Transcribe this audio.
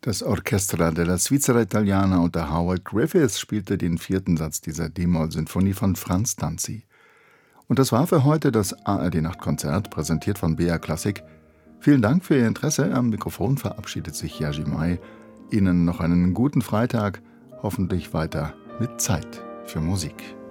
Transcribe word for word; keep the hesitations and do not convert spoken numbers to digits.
Das Orchestra della Svizzera Italiana unter Howard Griffiths spielte den vierten Satz dieser D-Moll-Sinfonie von Franz Tanzi. Und das war für heute das A R D-Nachtkonzert, präsentiert von B R Klassik. Vielen Dank für Ihr Interesse. Am Mikrofon verabschiedet sich Jerzy May. Ihnen noch einen guten Freitag, hoffentlich weiter mit Zeit für Musik.